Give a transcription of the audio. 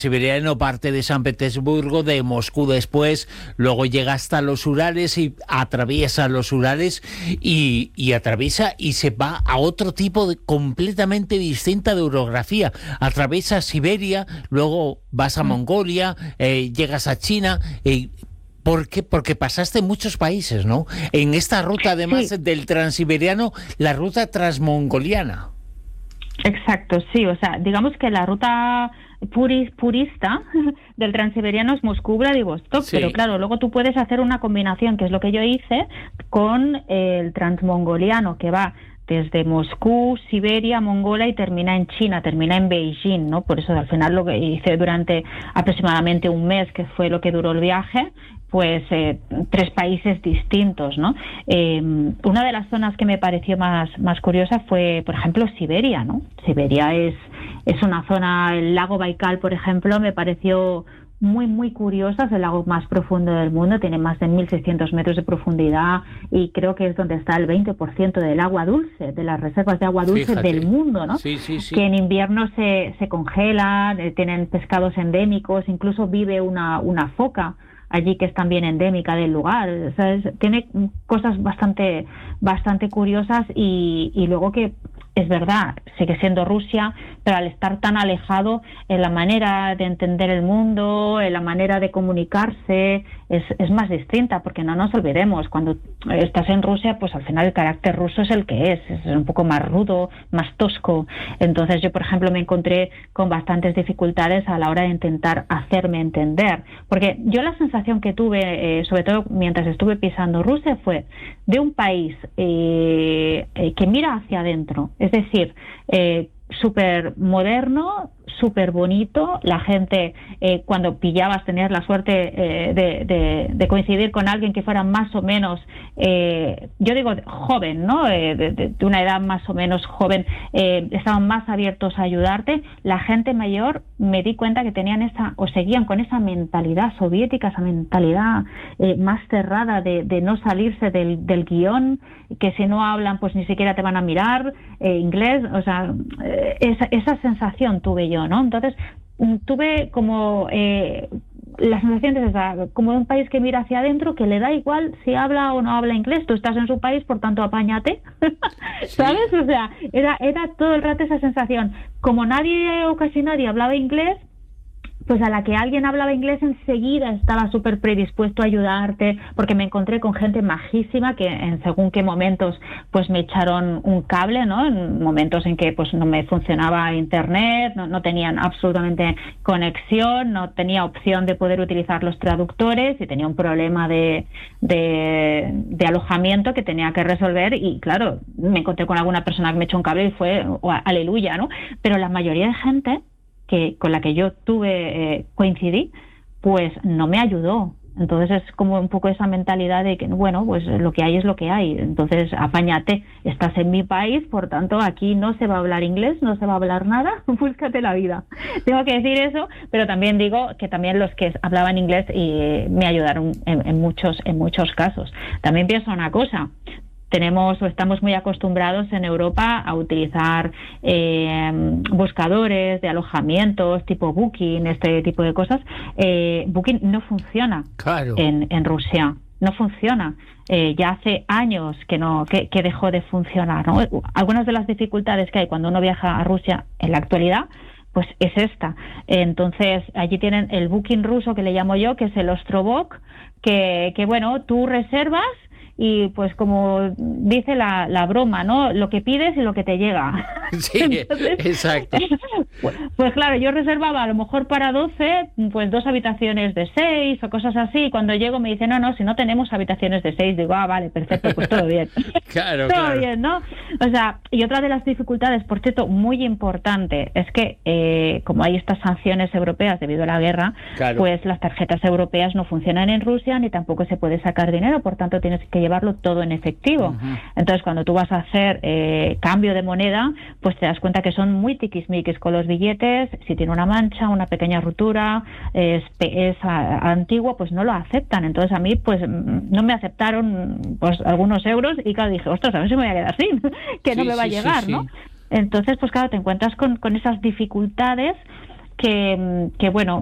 Siberiano parte de San Petersburgo, de Moscú después, luego llega hasta los Urales y atraviesa los Urales y atraviesa y se va a otro tipo de completamente distinta de orografía. Atraviesa Siberia, luego vas a Mongolia, llegas a China. ¿Por qué? Porque pasaste muchos países, ¿no? En esta ruta, además del transiberiano, la ruta transmongoliana. Exacto, sí. O sea, digamos que la ruta purista del transiberiano es Moscú, Vladivostok, pero claro, luego tú puedes hacer una combinación, que es lo que yo hice, con el transmongoliano, que va desde Moscú, Siberia, Mongolia y termina en China, termina en Beijing, ¿no? Por eso al final lo que hice durante aproximadamente un mes, que fue lo que duró el viaje, pues 3 países distintos, ¿no? Una de las zonas que me pareció más curiosa fue, por ejemplo, Siberia, ¿no? Siberia es una zona, el lago Baikal, por ejemplo, me pareció muy curiosa, es el lago más profundo del mundo, tiene más de 1.600 metros de profundidad y creo que es donde está el 20% del agua dulce, de las reservas de agua dulce del mundo, ¿no? Sí. Que en invierno se congelan, tienen pescados endémicos, incluso vive una foca allí que es también endémica del lugar, ¿sabes? Tiene cosas bastante curiosas y luego que es verdad, sigue siendo Rusia, pero al estar tan alejado en la manera de entender el mundo, en la manera de comunicarse, es más distinta, porque no nos olvidemos, cuando estás en Rusia, pues al final el carácter ruso es el que es un poco más rudo, más tosco. Entonces yo, por ejemplo, me encontré con bastantes dificultades a la hora de intentar hacerme entender, porque yo la sensación que tuve, sobre todo mientras estuve pisando Rusia, fue de un país que mira hacia adentro, es decir, súper moderno, súper bonito. La gente, cuando pillabas, tenías la suerte de coincidir con alguien que fuera más o menos, yo digo joven, ¿no? De una edad más o menos joven, estaban más abiertos a ayudarte. La gente mayor, me di cuenta que tenían seguían con esa mentalidad soviética, esa mentalidad más cerrada de no salirse del guión, que si no hablan, pues ni siquiera te van a mirar, inglés, o sea, esa sensación tuve yo, ¿no? Entonces tuve como la sensación de como de un país que mira hacia adentro, que le da igual si habla o no habla inglés. Tú estás en su país, por tanto apáñate. ¿Sabes? O sea, era todo el rato esa sensación. Como nadie o casi nadie hablaba inglés, pues a la que alguien hablaba inglés enseguida estaba súper predispuesto a ayudarte, porque me encontré con gente majísima que en según qué momentos pues me echaron un cable, ¿no? En momentos en que pues no me funcionaba internet, no tenían absolutamente conexión, no tenía opción de poder utilizar los traductores y tenía un problema de alojamiento que tenía que resolver y claro, me encontré con alguna persona que me echó un cable y fue aleluya, ¿no? Pero la mayoría de gente con la que yo coincidí, pues no me ayudó. Entonces es como un poco esa mentalidad de que, bueno, pues lo que hay es lo que hay. Entonces, apáñate, estás en mi país, por tanto, aquí no se va a hablar inglés, no se va a hablar nada, búscate la vida. Tengo que decir eso, pero también digo que también los que hablaban inglés me ayudaron en muchos casos. También pienso una cosa. Estamos muy acostumbrados en Europa a utilizar buscadores de alojamientos tipo Booking, este tipo de cosas. Booking no funciona en Rusia, no funciona. Ya hace años que dejó de funcionar, ¿no? Algunas de las dificultades que hay cuando uno viaja a Rusia en la actualidad, pues es esta. Entonces, allí tienen el Booking ruso, que le llamo yo, que es el Ostrovok, que bueno, tú reservas y pues como dice la broma, ¿no? Lo que pides y lo que te llega. Sí, entonces, exacto. Pues claro, yo reservaba a lo mejor para 12, pues 2 habitaciones de 6 o cosas así. Cuando llego me dicen, no, si no tenemos habitaciones de 6. Digo, vale, perfecto, pues todo bien. Todo bien, ¿no? O sea, y otra de las dificultades, por cierto, muy importante, es que como hay estas sanciones europeas debido a la guerra, pues las tarjetas europeas no funcionan en Rusia ni tampoco se puede sacar dinero, por tanto tienes que llevarlo todo en efectivo. Entonces, cuando tú vas a hacer cambio de moneda, pues te das cuenta que son muy tiquismiquis con los billetes. Si tiene una mancha, una pequeña rotura, es antiguo, pues no lo aceptan. Entonces, a mí, pues no me aceptaron pues algunos euros y claro, dije, ostras, a ver si me voy a quedar sin, que no me va a llegar, ¿no? Entonces, pues claro, te encuentras con esas dificultades que bueno,